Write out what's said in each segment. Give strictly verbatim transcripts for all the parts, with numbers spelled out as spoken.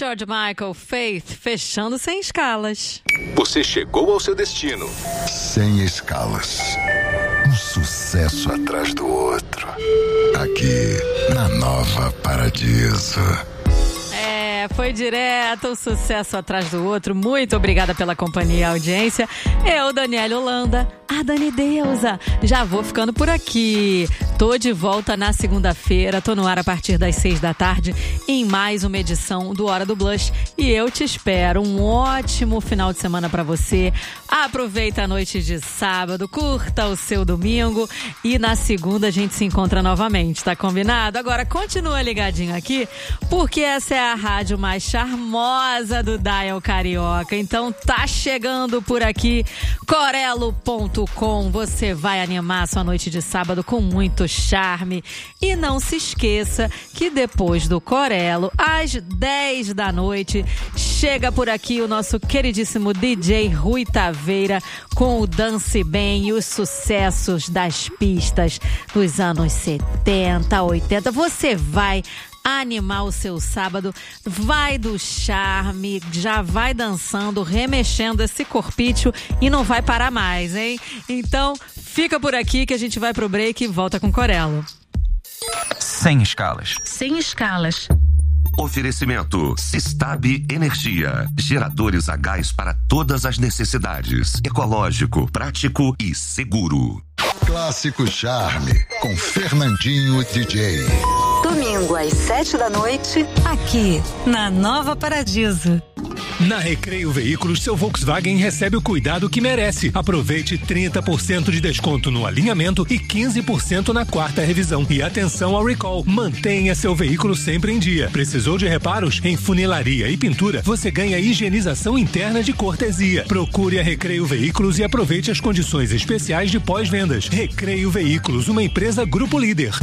George Michael, Faith, fechando sem escalas. Você chegou ao seu destino. Sem escalas. Um sucesso atrás do outro. Aqui, na Nova Paradiso. É, foi direto, um sucesso atrás do outro. Muito obrigada pela companhia e audiência. Eu, Daniela Holanda, a Dani Deusa. Já vou ficando por aqui. Tô de volta na segunda-feira, tô no ar a partir das seis da tarde em mais uma edição do Hora do Blush. E eu te espero. Um ótimo final de semana pra você. Aproveita a noite de sábado, curta o seu domingo e na segunda a gente se encontra novamente, tá combinado? Agora continua ligadinho aqui, porque essa é a rádio mais charmosa do Dial Carioca. Então tá chegando por aqui, corelo ponto com. Você vai animar a sua noite de sábado com muito charme. E não se esqueça que depois do Corelo, às dez da noite, chega por aqui o nosso queridíssimo D J Rui Taveira com o Dance Bem e os sucessos das pistas dos anos setenta, oitenta. Você vai animar o seu sábado, vai do charme, já vai dançando, remexendo esse corpício e não vai parar mais, hein? Então, fica por aqui que a gente vai pro break e volta com Corelo. Sem escalas. Sem escalas. Oferecimento Sistab Energia. Geradores a gás para todas as necessidades. Ecológico, prático e seguro. Clássico Charme, com Fernandinho D J. Domingo às sete da noite, aqui na Nova Paradiso. Na Recreio Veículos, seu Volkswagen recebe o cuidado que merece. Aproveite trinta por cento de desconto no alinhamento e quinze por cento na quarta revisão. E atenção ao recall, mantenha seu veículo sempre em dia. Precisou de reparos? Em funilaria e pintura, você ganha higienização interna de cortesia. Procure a Recreio Veículos e aproveite as condições especiais de pós-vendas. Recreio Veículos, uma empresa Grupo Líder.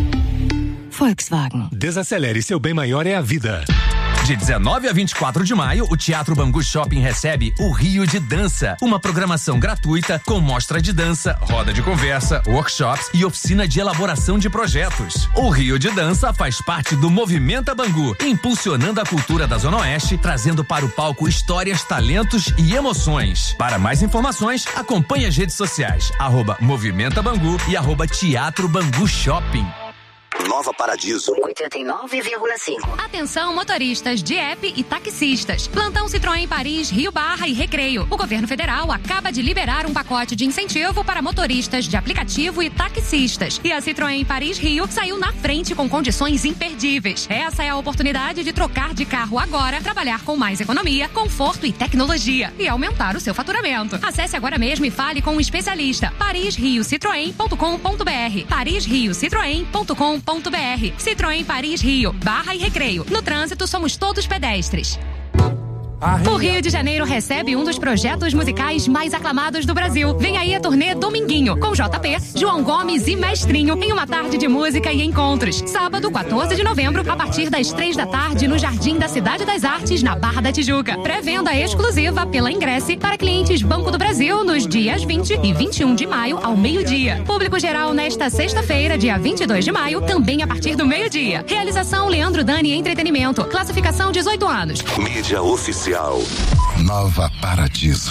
Volkswagen. Desacelere, seu bem maior é a vida. De dezenove a vinte e quatro de maio, o Teatro Bangu Shopping recebe o Rio de Dança, uma programação gratuita com mostra de dança, roda de conversa, workshops e oficina de elaboração de projetos. O Rio de Dança faz parte do Movimenta Bangu, impulsionando a cultura da Zona Oeste, trazendo para o palco histórias, talentos e emoções. Para mais informações, acompanhe as redes sociais, arroba Movimenta Bangu e arroba Teatro Bangu Shopping. Nova Paradiso oitenta e nove vírgula cinco. Atenção motoristas de app e taxistas. Plantão Citroën Paris, Rio Barra e Recreio. O governo federal acaba de liberar um pacote de incentivo para motoristas de aplicativo e taxistas. E a Citroën Paris Rio saiu na frente com condições imperdíveis. Essa é a oportunidade de trocar de carro agora, trabalhar com mais economia, conforto e tecnologia e aumentar o seu faturamento. Acesse agora mesmo e fale com um especialista. paris rio citroen ponto com ponto br. paris rio citroen ponto com ponto br. Citroën Paris Rio, Barra e Recreio. No trânsito somos todos pedestres. O Rio de Janeiro recebe um dos projetos musicais mais aclamados do Brasil. Vem aí a turnê Dominguinho, com J P, João Gomes e Mestrinho, em uma tarde de música e encontros. Sábado, quatorze de novembro, a partir das três da tarde, no Jardim da Cidade das Artes, na Barra da Tijuca. Pré-venda exclusiva pela Ingresse para clientes Banco do Brasil nos dias vinte e vinte e um de maio, ao meio-dia. Público geral nesta sexta-feira, dia vinte e dois de maio, também a partir do meio-dia. Realização Leandro Dani Entretenimento. Classificação dezoito anos. Mídia oficial. Nova Paradiso.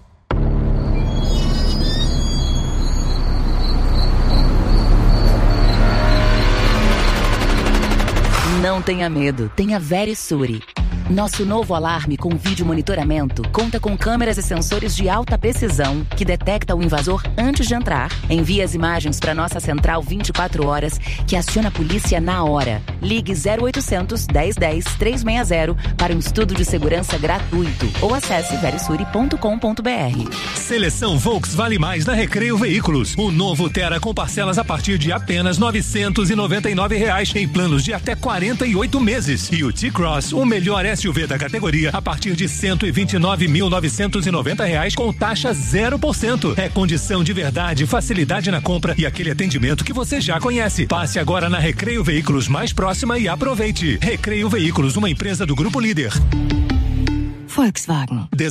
Não tenha medo, tenha Verisure. Nosso novo alarme com vídeo monitoramento conta com câmeras e sensores de alta precisão que detecta o invasor antes de entrar. Envia as imagens para nossa central vinte e quatro horas, que aciona a polícia na hora. Ligue zero oitocentos, dez dez, trezentos e sessenta para um estudo de segurança gratuito ou acesse verisure ponto com ponto br. Seleção Volks Vale Mais na Recreio Veículos. O novo Tera com parcelas a partir de apenas novecentos e noventa e nove reais em planos de até quarenta e oito meses. E o T-Cross, o melhor S U V da categoria, a partir de cento e vinte e nove mil novecentos e noventa reais com taxa zero por cento. É condição de verdade, facilidade na compra e aquele atendimento que você já conhece. Passe agora na Recreio Veículos mais próxima e aproveite. Recreio Veículos, uma empresa do Grupo Líder. Volkswagen.